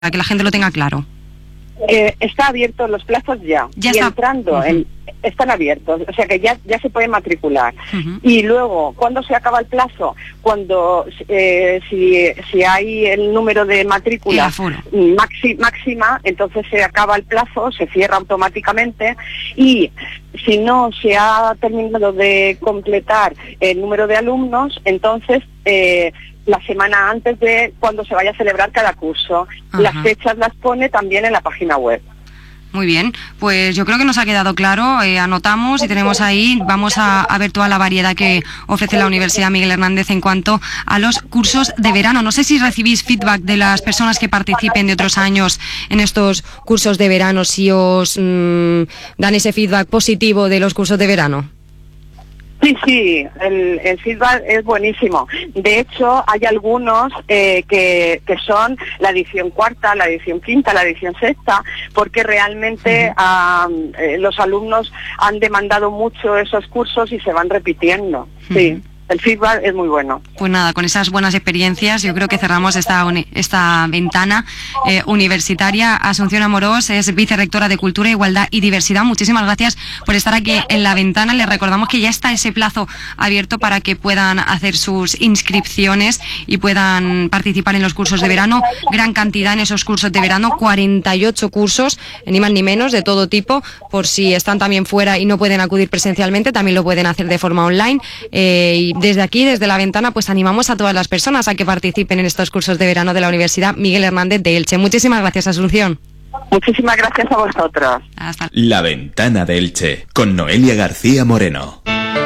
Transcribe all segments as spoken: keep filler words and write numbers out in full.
para que la gente lo tenga claro. Eh, está abierto los plazos ya, ya y está. entrando, Uh-huh. en, están abiertos, o sea que ya, ya se puede matricular. Uh-huh. Y luego, ¿cuándo se acaba el plazo? Cuando, eh, si, si hay el número de matrícula maxi, máxima, entonces se acaba el plazo, se cierra automáticamente, y si no se ha terminado de completar el número de alumnos, entonces... Eh, la semana antes de cuando se vaya a celebrar cada curso. Ajá. Las fechas las pone también en la página web. Muy bien, pues yo creo que nos ha quedado claro, eh, anotamos y tenemos ahí, vamos a, a ver toda la variedad que ofrece la Universidad Miguel Hernández en cuanto a los cursos de verano. No sé si recibís feedback de las personas que participen de otros años en estos cursos de verano, si os mmm, dan ese feedback positivo de los cursos de verano. Sí, sí, el, el feedback es buenísimo. De hecho, hay algunos eh, que, que son la edición cuarta, la edición quinta, la edición sexta, porque realmente uh, eh, los alumnos han demandado mucho esos cursos y se van repitiendo. Sí. Uh-huh. El feedback es muy bueno. Pues nada, con esas buenas experiencias yo creo que cerramos esta uni- esta ventana eh, universitaria. Asunción Amorós es vicerrectora de Cultura, Igualdad y Diversidad. Muchísimas gracias por estar aquí en la ventana. Les recordamos que ya está ese plazo abierto para que puedan hacer sus inscripciones y puedan participar en los cursos de verano. Gran cantidad en esos cursos de verano, cuarenta y ocho cursos, ni más ni menos, de todo tipo. Por si están también fuera y no pueden acudir presencialmente, también lo pueden hacer de forma online. Eh, y desde aquí, desde la ventana, pues animamos a todas las personas a que participen en estos cursos de verano de la Universidad Miguel Hernández de Elche. Muchísimas gracias, Asunción. Muchísimas gracias a vosotros. Hasta La Ventana de Elche, con Noelia García Moreno.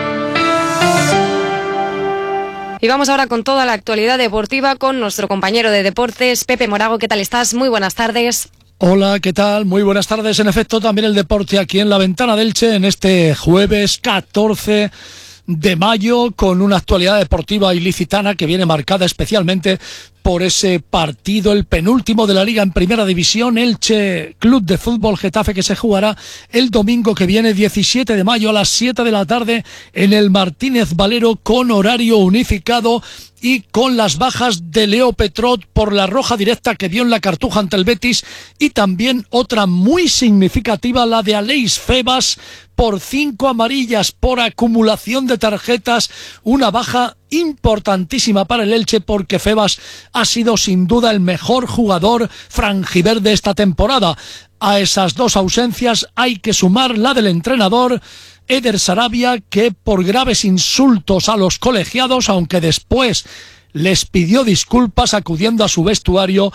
Y vamos ahora con toda la actualidad deportiva con nuestro compañero de deportes, Pepe Morago. ¿Qué tal estás? Muy buenas tardes. Hola, ¿qué tal? Muy buenas tardes. En efecto, también el deporte aquí en La Ventana de Elche en este jueves catorce de mayo, con una actualidad deportiva ilicitana que viene marcada especialmente por ese partido, el penúltimo de la Liga en Primera División, Elche Club de Fútbol Getafe, que se jugará el domingo que viene, diecisiete de mayo, a las siete de la tarde, en el Martínez Valero, con horario unificado y con las bajas de Leo Petrot por la roja directa que dio en la Cartuja ante el Betis, y también otra muy significativa, la de Aleix Febas, por cinco amarillas, por acumulación de tarjetas, una baja importantísima para el Elche, porque Febas ha sido sin duda el mejor jugador franjiverde esta temporada. A esas dos ausencias hay que sumar la del entrenador Eder Sarabia, que por graves insultos a los colegiados, aunque después les pidió disculpas acudiendo a su vestuario,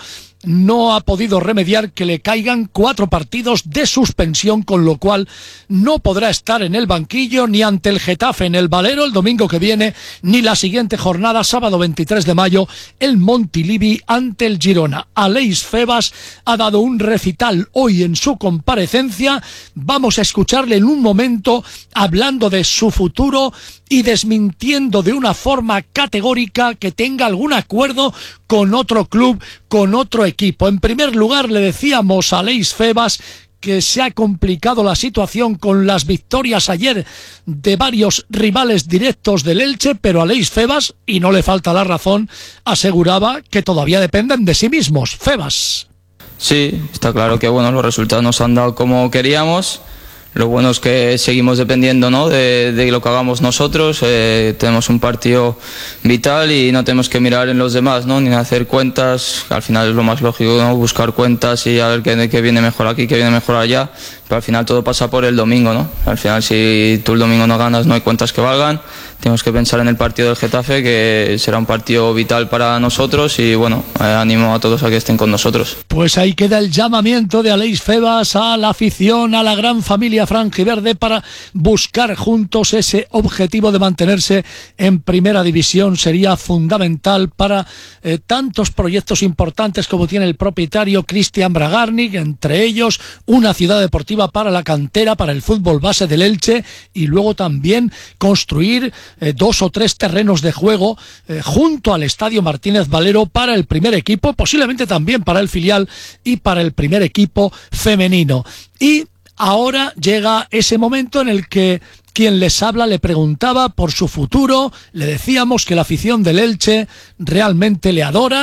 no ha podido remediar que le caigan cuatro partidos de suspensión, con lo cual no podrá estar en el banquillo ni ante el Getafe en el Valero el domingo que viene, ni la siguiente jornada, sábado veintitrés de mayo, el Montilivi ante el Girona. Aleix Febas ha dado un recital hoy en su comparecencia. Vamos a escucharle en un momento hablando de su futuro y desmintiendo de una forma categórica que tenga algún acuerdo con otro club, con otro equipo. En primer lugar, le decíamos a Aleix Febas que se ha complicado la situación con las victorias ayer de varios rivales directos del Elche, pero Aleix Febas, y no le falta la razón, aseguraba que todavía dependen de sí mismos. Febas. Sí, está claro que bueno, los resultados nos han dado como queríamos. Lo bueno es que seguimos dependiendo, ¿no?, de, de lo que hagamos nosotros. Eh, tenemos un partido vital y no tenemos que mirar en los demás, ¿no?, ni hacer cuentas. Al final es lo más lógico, ¿no?, buscar cuentas y a ver qué, qué viene mejor aquí, qué viene mejor allá. Pero al final todo pasa por el domingo, ¿no? Al final, si tú el domingo no ganas, no hay cuentas que valgan. Tenemos que pensar en el partido del Getafe, que será un partido vital para nosotros, y bueno, eh, animo a todos a que estén con nosotros. Pues ahí queda el llamamiento de Aleix Febas a la afición, a la gran familia franjiverde, para buscar juntos ese objetivo de mantenerse en Primera División. Sería fundamental para eh, tantos proyectos importantes como tiene el propietario Cristian Bragarnik, entre ellos una ciudad deportiva para la cantera, para el fútbol base del Elche, y luego también construir Eh, dos o tres terrenos de juego eh, junto al Estadio Martínez Valero para el primer equipo, posiblemente también para el filial y para el primer equipo femenino. Y ahora llega ese momento en el que quien les habla le preguntaba por su futuro. Le decíamos que la afición del Elche realmente le adora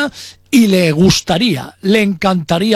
y le gustaría, le encantaría